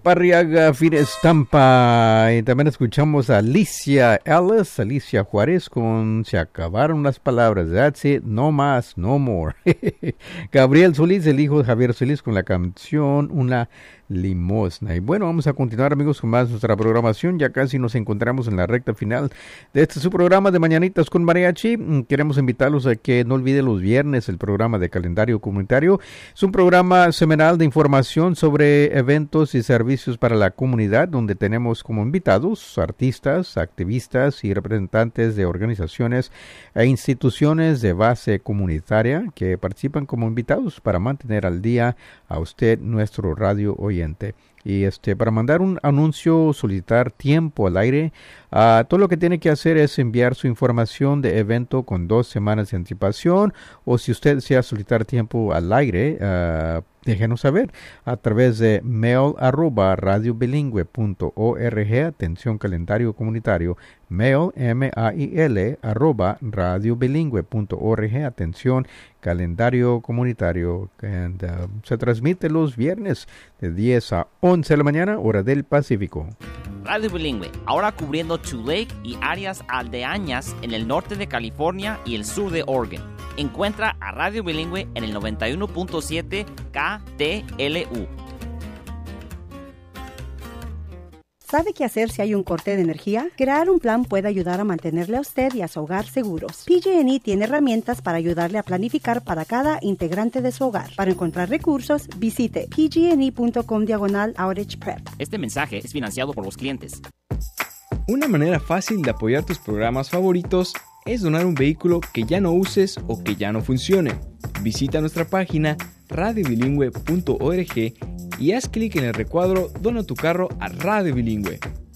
Parriaga, Fines, Tampa. Y también escuchamos a Alicia Ellis, Alicia Juárez con Se acabaron las palabras. That's it, no más, no more. Gabriel Solís, el hijo de Javier Solís, con la canción Una limosna. Y bueno, vamos a continuar, amigos, con más nuestra programación. Ya casi nos encontramos en la recta final de este su programa de Mañanitas con Mariachi. Queremos invitarlos a que no olviden los viernes el programa de calendario comunitario. Es un programa semanal de información sobre eventos y servicios para la comunidad, donde tenemos como invitados artistas, activistas y representantes de organizaciones e instituciones de base comunitaria que participan como invitados para mantener al día a usted, nuestro radio oyente. Y para mandar un anuncio, solicitar tiempo al aire, todo lo que tiene que hacer es enviar su información de evento con 2 semanas de anticipación, o si usted desea solicitar tiempo al aire, déjenos saber a través de mail@radiobilingüe.org, atención calendario comunitario, mail, mail, @radiobilingüe.org, atención calendario comunitario. Se transmite los viernes de 10 a 11 de la mañana, hora del Pacífico. Radio Bilingüe, ahora cubriendo Tule Lake y áreas aldeañas en el norte de California y el sur de Oregon. Encuentra a Radio Bilingüe en el 91.7 KTLU. ¿Sabe qué hacer si hay un corte de energía? Crear un plan puede ayudar a mantenerle a usted y a su hogar seguros. PG&E tiene herramientas para ayudarle a planificar para cada integrante de su hogar. Para encontrar recursos, visite pgne.com/outage prep. Este mensaje es financiado por los clientes. Una manera fácil de apoyar tus programas favoritos es donar un vehículo que ya no uses o que ya no funcione. Visita nuestra página radiobilingüe.org y haz clic en el recuadro Dona tu carro a Radio Bilingüe.